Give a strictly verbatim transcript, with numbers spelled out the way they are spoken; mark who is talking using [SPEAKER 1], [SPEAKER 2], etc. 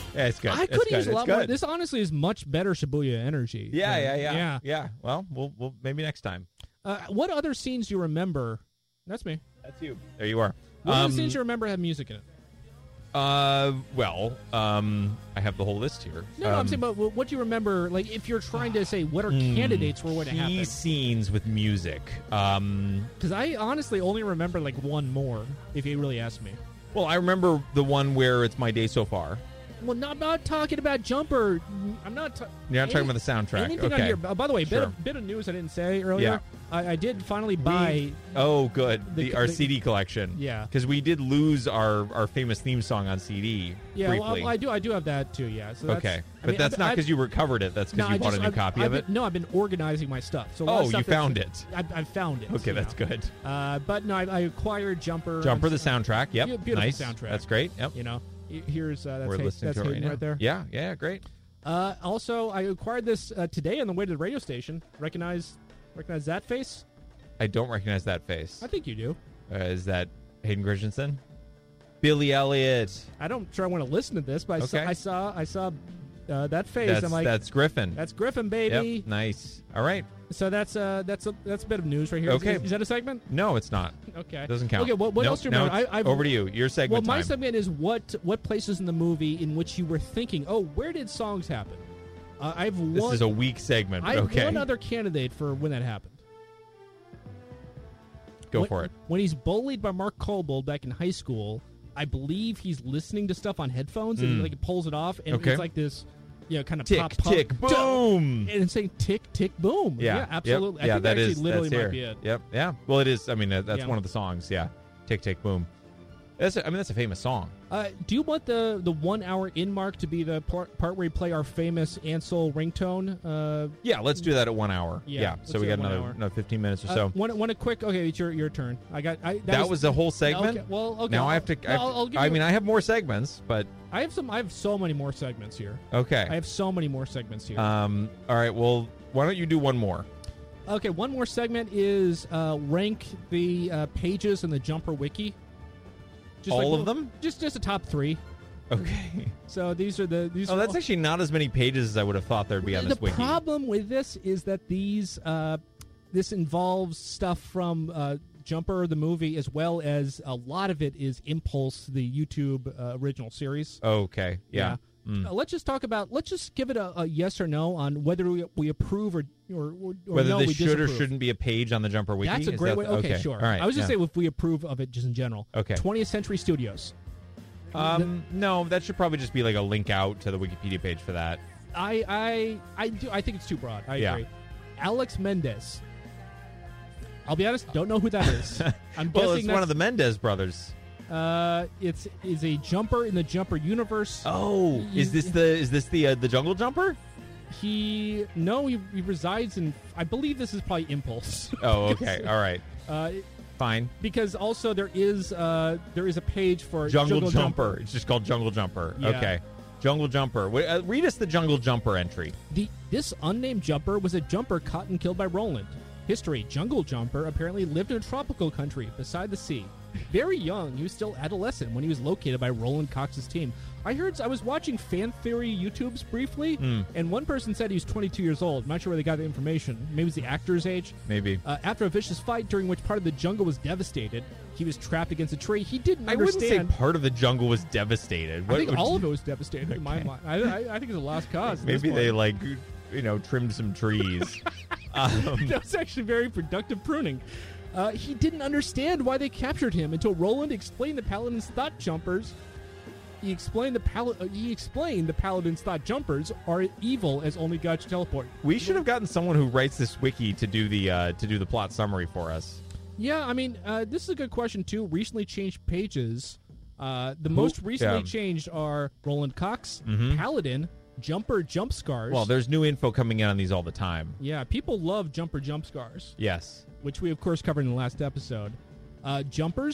[SPEAKER 1] Yeah, it's good.
[SPEAKER 2] I
[SPEAKER 1] it's
[SPEAKER 2] could
[SPEAKER 1] good.
[SPEAKER 2] use a
[SPEAKER 1] it's
[SPEAKER 2] lot
[SPEAKER 1] good.
[SPEAKER 2] more. This honestly is much better Shibuya energy.
[SPEAKER 1] Yeah,
[SPEAKER 2] than-
[SPEAKER 1] yeah, yeah,
[SPEAKER 2] yeah,
[SPEAKER 1] yeah. Well, we'll, we'll maybe next time.
[SPEAKER 2] Uh, what other scenes do you remember? That's me.
[SPEAKER 1] That's you. There you are.
[SPEAKER 2] What
[SPEAKER 1] um,
[SPEAKER 2] other scenes do you remember have music in it?
[SPEAKER 1] Uh, well, um, I have the whole list here.
[SPEAKER 2] No, no,
[SPEAKER 1] um,
[SPEAKER 2] I'm saying, but what do you remember? Like, if you're trying to say what are candidates for what to
[SPEAKER 1] key
[SPEAKER 2] happen?
[SPEAKER 1] scenes with music. Um,
[SPEAKER 2] Because I honestly only remember like one more. If you really ask me.
[SPEAKER 1] well, I remember the one where it's My Day So Far.
[SPEAKER 2] Well, not, I'm not talking about Jumper. I'm not. Ta-
[SPEAKER 1] You're not
[SPEAKER 2] any-
[SPEAKER 1] talking about the soundtrack.
[SPEAKER 2] Anything
[SPEAKER 1] okay.
[SPEAKER 2] on here. Uh, by the way, bit
[SPEAKER 1] Sure.
[SPEAKER 2] of, bit of news I didn't say earlier.
[SPEAKER 1] Yeah.
[SPEAKER 2] I, I did finally buy.
[SPEAKER 1] We- oh, good.
[SPEAKER 2] the-
[SPEAKER 1] The, our
[SPEAKER 2] the-
[SPEAKER 1] C D collection.
[SPEAKER 2] Yeah.
[SPEAKER 1] Because we did lose our, our famous theme song on C D.
[SPEAKER 2] Yeah, well,
[SPEAKER 1] briefly.
[SPEAKER 2] I, I do. I do have that too. Yeah. So that's,
[SPEAKER 1] okay,
[SPEAKER 2] I
[SPEAKER 1] but
[SPEAKER 2] mean,
[SPEAKER 1] that's
[SPEAKER 2] I've-
[SPEAKER 1] not
[SPEAKER 2] I've-
[SPEAKER 1] because you recovered it. That's because
[SPEAKER 2] no,
[SPEAKER 1] you
[SPEAKER 2] I
[SPEAKER 1] bought
[SPEAKER 2] just,
[SPEAKER 1] a new
[SPEAKER 2] I've-
[SPEAKER 1] copy
[SPEAKER 2] I've
[SPEAKER 1] of
[SPEAKER 2] been,
[SPEAKER 1] it.
[SPEAKER 2] No, I've been organizing my stuff. So a lot
[SPEAKER 1] Oh,
[SPEAKER 2] of stuff
[SPEAKER 1] you found
[SPEAKER 2] that's-
[SPEAKER 1] it.
[SPEAKER 2] I, I found it.
[SPEAKER 1] Okay,
[SPEAKER 2] you
[SPEAKER 1] that's
[SPEAKER 2] know.
[SPEAKER 1] good.
[SPEAKER 2] Uh, but no, I, I acquired Jumper.
[SPEAKER 1] Jumper, the
[SPEAKER 2] Uh,
[SPEAKER 1] soundtrack. Yep,
[SPEAKER 2] Be- beautiful
[SPEAKER 1] nice.
[SPEAKER 2] soundtrack.
[SPEAKER 1] That's great. Yep,
[SPEAKER 2] You know, Y- here's uh, that's
[SPEAKER 1] we're
[SPEAKER 2] Hay-
[SPEAKER 1] listening
[SPEAKER 2] that's
[SPEAKER 1] to it right
[SPEAKER 2] Hayden
[SPEAKER 1] now.
[SPEAKER 2] right there.
[SPEAKER 1] Yeah, yeah, great.
[SPEAKER 2] Uh, also, I acquired this uh, today on the way to the radio station. Recognize, recognize that face?
[SPEAKER 1] I don't recognize that face.
[SPEAKER 2] I think you do.
[SPEAKER 1] Uh, is that Hayden Christensen? Billy Elliot.
[SPEAKER 2] I don't sure I want to listen to this, but I
[SPEAKER 1] Okay.
[SPEAKER 2] saw, I saw, I saw uh, that face.
[SPEAKER 1] That's
[SPEAKER 2] I'm like,
[SPEAKER 1] that's Griffin.
[SPEAKER 2] that's Griffin, baby.
[SPEAKER 1] Yep, nice. All right.
[SPEAKER 2] So that's uh, that's a that's a bit of news right here. Is-
[SPEAKER 1] Okay.
[SPEAKER 2] Is, is that a segment?
[SPEAKER 1] No, it's not.
[SPEAKER 2] Okay,
[SPEAKER 1] Doesn't count.
[SPEAKER 2] Okay, what, what
[SPEAKER 1] Nope,
[SPEAKER 2] else do you
[SPEAKER 1] now
[SPEAKER 2] remember?
[SPEAKER 1] it's
[SPEAKER 2] I, I've,
[SPEAKER 1] over to you. Your
[SPEAKER 2] Well,
[SPEAKER 1] segment
[SPEAKER 2] my
[SPEAKER 1] time.
[SPEAKER 2] segment is what what places in the movie in which you were thinking, oh, where did songs happen? Uh, I've
[SPEAKER 1] This
[SPEAKER 2] one.
[SPEAKER 1] is a weak segment,
[SPEAKER 2] I
[SPEAKER 1] but
[SPEAKER 2] have
[SPEAKER 1] okay.
[SPEAKER 2] one other candidate for when that happened.
[SPEAKER 1] Go
[SPEAKER 2] when,
[SPEAKER 1] for it.
[SPEAKER 2] When he's bullied by Mark Kobold back in high school, I believe he's listening to stuff on headphones and
[SPEAKER 1] Mm.
[SPEAKER 2] like pulls it off, and
[SPEAKER 1] Okay.
[SPEAKER 2] it's like this, you know, kind of
[SPEAKER 1] Tick,
[SPEAKER 2] pop, pop,
[SPEAKER 1] tick, boom.
[SPEAKER 2] and it's saying tick, tick, boom.
[SPEAKER 1] Yeah,
[SPEAKER 2] yeah absolutely.
[SPEAKER 1] Yep.
[SPEAKER 2] I
[SPEAKER 1] yeah,
[SPEAKER 2] think
[SPEAKER 1] that
[SPEAKER 2] actually
[SPEAKER 1] is
[SPEAKER 2] literally
[SPEAKER 1] that's
[SPEAKER 2] might
[SPEAKER 1] here.
[SPEAKER 2] be it.
[SPEAKER 1] Yep. Yeah. Well, it is. I mean, uh, that's
[SPEAKER 2] Yeah.
[SPEAKER 1] one of the songs. Yeah. Tick, tick, boom. That's. A, I mean, that's a famous song.
[SPEAKER 2] Uh, do you want the the one hour in mark to be the part, part where we play our famous Ansel ringtone? Uh,
[SPEAKER 1] Yeah. Let's do that at one hour.
[SPEAKER 2] Yeah,
[SPEAKER 1] So
[SPEAKER 2] let's
[SPEAKER 1] we
[SPEAKER 2] do
[SPEAKER 1] got
[SPEAKER 2] it one
[SPEAKER 1] another
[SPEAKER 2] hour.
[SPEAKER 1] another fifteen minutes or
[SPEAKER 2] uh,
[SPEAKER 1] so.
[SPEAKER 2] one, one a quick. Okay, it's your your turn. I got. I, that,
[SPEAKER 1] that
[SPEAKER 2] was,
[SPEAKER 1] was the whole segment.
[SPEAKER 2] Okay, well, okay.
[SPEAKER 1] Now I have to. I, have
[SPEAKER 2] I'll-
[SPEAKER 1] to-
[SPEAKER 2] I'll give
[SPEAKER 1] I
[SPEAKER 2] you-
[SPEAKER 1] mean, I have more segments, but
[SPEAKER 2] I have some. I have so many more segments here.
[SPEAKER 1] okay.
[SPEAKER 2] I have so many more segments here.
[SPEAKER 1] Um. All right. Well, why don't you do one more?
[SPEAKER 2] Okay, one more segment is uh, rank the uh, pages in the Jumper Wiki. Just
[SPEAKER 1] All
[SPEAKER 2] like-
[SPEAKER 1] of them?
[SPEAKER 2] Just just a top three.
[SPEAKER 1] Okay.
[SPEAKER 2] So these are the these.
[SPEAKER 1] Oh,
[SPEAKER 2] are
[SPEAKER 1] that's
[SPEAKER 2] all-
[SPEAKER 1] actually not as many pages as I would have thought there'd be on
[SPEAKER 2] the
[SPEAKER 1] this wiki.
[SPEAKER 2] problem with this is that these uh, this involves stuff from uh, Jumper the movie, as well as a lot of it is Impulse, the YouTube uh, original series.
[SPEAKER 1] Okay. Yeah. Mm.
[SPEAKER 2] Uh, let's just talk about. Let's just give it a, a yes or no on whether we, we approve or or, or
[SPEAKER 1] Whether
[SPEAKER 2] no,
[SPEAKER 1] this
[SPEAKER 2] we
[SPEAKER 1] should or
[SPEAKER 2] disapprove.
[SPEAKER 1] shouldn't be a page on the Jumper Wiki.
[SPEAKER 2] That's a
[SPEAKER 1] Is
[SPEAKER 2] great
[SPEAKER 1] that-
[SPEAKER 2] way. Okay, sure.
[SPEAKER 1] All right.
[SPEAKER 2] I was just
[SPEAKER 1] yeah.
[SPEAKER 2] saying if we approve of it just in general.
[SPEAKER 1] Okay.
[SPEAKER 2] twentieth Century Studios.
[SPEAKER 1] Um, no, that should probably just be like a link out to the Wikipedia page for that.
[SPEAKER 2] I I I do. I think it's too broad. I
[SPEAKER 1] Yeah.
[SPEAKER 2] agree. Alex Mendez. I'll be honest. Don't know who that is. I'm
[SPEAKER 1] Well,
[SPEAKER 2] guessing
[SPEAKER 1] it's one of the Mendez brothers.
[SPEAKER 2] the. Uh, it's is a jumper in the Jumper universe.
[SPEAKER 1] Oh, is this the is this the uh, the Jungle Jumper?
[SPEAKER 2] He no, he, he resides in. I believe this is probably Impulse.
[SPEAKER 1] Oh, okay, all right,
[SPEAKER 2] uh,
[SPEAKER 1] fine.
[SPEAKER 2] because also there is uh there is a page for
[SPEAKER 1] Jungle,
[SPEAKER 2] Jungle
[SPEAKER 1] Jumper. It's just called Jungle Jumper.
[SPEAKER 2] Yeah.
[SPEAKER 1] Okay, Jungle Jumper. Wait, uh, read us the Jungle Jumper entry.
[SPEAKER 2] The this unnamed jumper was a jumper caught and killed by Roland. History: Jungle Jumper apparently lived in a tropical country beside the sea. Very young, he was still adolescent when he was located by Roland Cox's team. I heard I was watching fan theory YouTubes briefly,
[SPEAKER 1] Mm.
[SPEAKER 2] and one person said he was twenty-two years old. I'm not sure where they got the information. Maybe it's the actor's age.
[SPEAKER 1] Maybe.
[SPEAKER 2] Uh, after a vicious fight during which part of the jungle was devastated, he was trapped against a tree. He didn't
[SPEAKER 1] I wouldn't
[SPEAKER 2] understand.
[SPEAKER 1] say part of the jungle was devastated.
[SPEAKER 2] I
[SPEAKER 1] What
[SPEAKER 2] think
[SPEAKER 1] would
[SPEAKER 2] all
[SPEAKER 1] you-
[SPEAKER 2] of it was devastated in my mind. I, I, I think it's a lost cause. at this
[SPEAKER 1] Maybe they
[SPEAKER 2] point.
[SPEAKER 1] like, you know, trimmed some trees. um,
[SPEAKER 2] That was actually very productive pruning. Uh, he didn't understand why they captured him until Roland explained the paladins thought jumpers. He explained the pal- uh, He explained the paladins thought jumpers are evil as only God should teleport.
[SPEAKER 1] we should have gotten someone who writes this wiki to do the uh, to do the plot summary for us.
[SPEAKER 2] Yeah, I mean, uh, this is a good question too. Recently changed pages. Uh, the most recently
[SPEAKER 1] yeah.
[SPEAKER 2] changed are Roland Cox,
[SPEAKER 1] Mhm.
[SPEAKER 2] Paladin, Jumper Jump Scars.
[SPEAKER 1] Well, there's new info coming in on these all the time.
[SPEAKER 2] yeah, people love Jumper Jump Scars,
[SPEAKER 1] Yes.
[SPEAKER 2] which we of course covered in the last episode. Uh, jumpers.